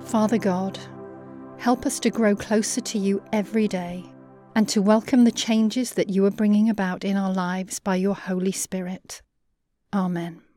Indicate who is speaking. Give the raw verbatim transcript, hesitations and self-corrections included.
Speaker 1: Father God, help us to grow closer to you every day and to welcome the changes that you are bringing about in our lives by your Holy Spirit. Amen.